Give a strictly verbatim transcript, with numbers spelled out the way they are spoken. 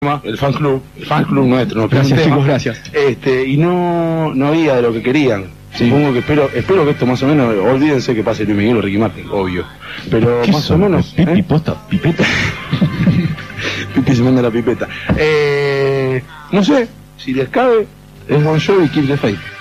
el fan club, el fan club nuestro, nos Gracias, un tema, chicos, gracias. Este, y no, no había de lo que querían. Sí. Supongo que espero, espero que esto más o menos, olvídense que pase Luis Miguel o Ricky Martin, obvio. Pero ¿Qué más son? o menos. Pipi, ¿eh? posta, pipeta. Pipi se manda la pipeta. Eh, no sé, si les cabe, es Bon Jovi, Keep the Faith.